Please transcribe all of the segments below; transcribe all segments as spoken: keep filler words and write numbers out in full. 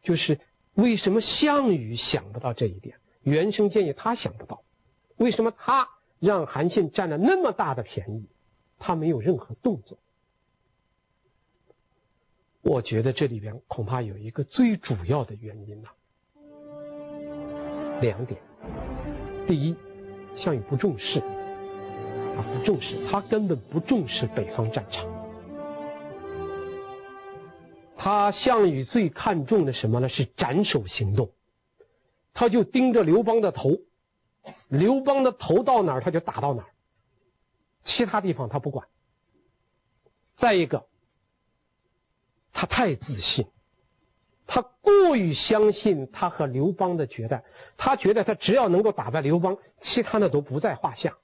就是为什么项羽想不到这一点？袁生建议他想不到，为什么他让韩信占了那么大的便宜，他没有任何动作？我觉得这里边恐怕有一个最主要的原因呢、啊，两点。第一，项羽不重视，啊，不重视，他根本不重视北方战场。他项羽最看重的什么呢？是斩首行动。他就盯着刘邦的头，刘邦的头到哪儿他就打到哪儿，其他地方他不管。再一个，他太自信，他过于相信他和刘邦的决战，他觉得他只要能够打败刘邦，其他的都不在话下。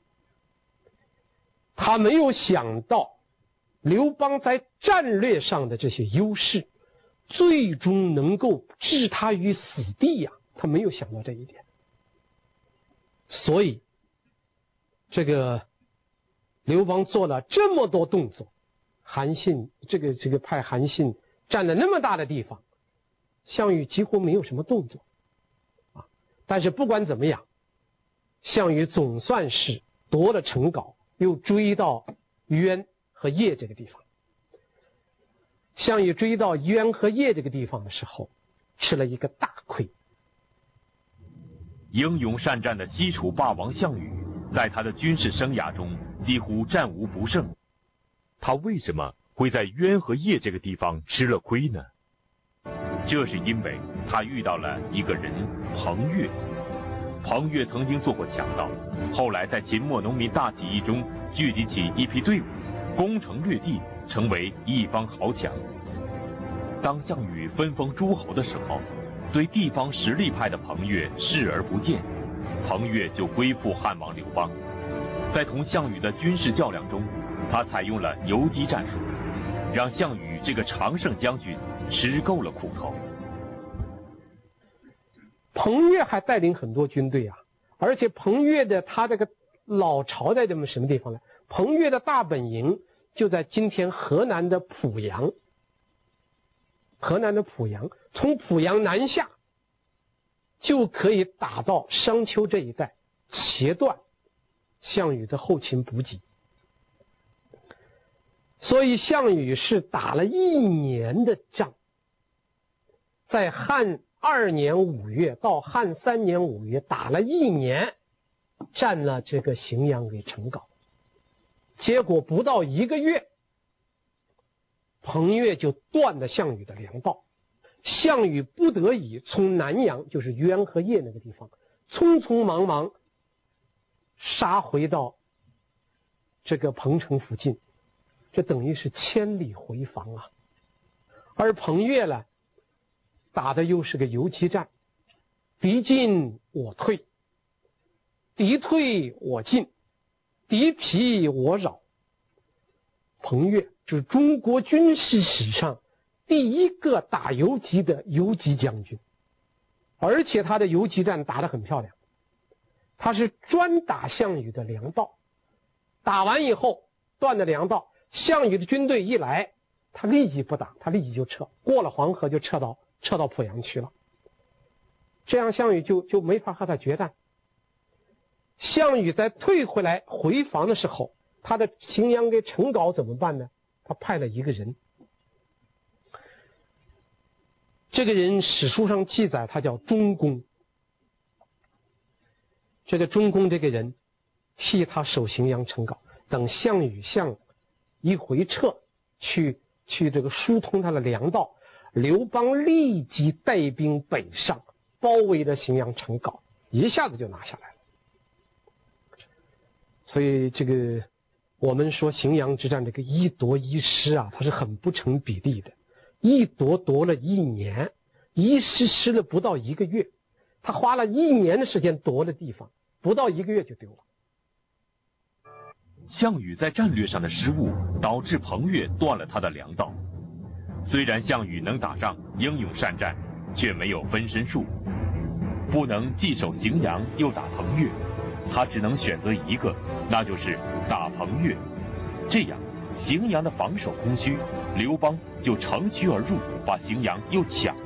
他没有想到刘邦在战略上的这些优势，最终能够置他于死地呀、啊！他没有想到这一点，所以这个刘邦做了这么多动作，韩信这个这个派韩信占了那么大的地方，项羽几乎没有什么动作啊。但是不管怎么样，项羽总算是夺了成皋，又追到渊和邺这个地方。项羽追到渊和邺这个地方的时候，吃了一个大亏。 英勇善战的西楚霸王项羽，在他的军事生涯中几乎战无不胜。他为什么会在渊和邺这个地方吃了亏呢？这是因为他遇到了一个人彭越。彭越曾经做过强盗，后来在秦末农民大起义中聚集起一批队伍，攻城略地，成为一方豪强。当项羽分封诸侯的时候，对地方实力派的彭越视而不见，彭越就归附汉王刘邦。在同项羽的军事较量中，他采用了游击战术，让项羽这个常胜将军吃够了苦头。 彭越还带领很多军队啊，而且彭越的他这个老巢在这么什么地方呢？彭越的大本营就在今天河南的濮阳。河南的濮阳，从濮阳南下，就可以打到商丘这一带，截断项羽的后勤补给。所以项羽是打了一年的仗，在汉二年五月到汉三年五月打了一年，占了这个荥阳给成皋。结果不到一个月，彭越就断了项羽的粮道，项羽不得已从南阳，就是渊和邺那个地方，匆匆忙忙杀回到这个彭城附近，这等于是千里回防啊。而彭越呢，打的又是个游击战，敌进我退，敌退我进，敌疲我扰。彭越是中国军事史上第一个打游击的游击将军，而且他的游击战打得很漂亮。他是专打项羽的粮道，打完以后断了粮道，项羽的军队一来，他立即不打，他立即就撤，过了黄河就撤到撤到濮阳去了。这样项羽就就没法和他决战。项羽在退回来回防的时候，他的荥阳给成皋怎么办呢？他派了一个人，这个人史书上记载他叫钟公。这个钟公这个人替他守荥阳成皋，等项羽向一回撤去去这个疏通他的粮道，刘邦立即带兵北上，包围了荥阳成皋，一下子就拿下来了。所以这个我们说荥阳之战这个一夺一失啊，它是很不成比例的。一夺夺了一年，一失失了不到一个月，他花了一年的时间夺了地方，不到一个月就丢了。 项羽在战略上的失误，导致彭越断了他的粮道。虽然项羽能打仗，英勇善战，却没有分身术，不能既守荥阳又打彭越，他只能选择一个，那就是打彭越。这样，荥阳的防守空虚，刘邦就乘虚而入，把荥阳又抢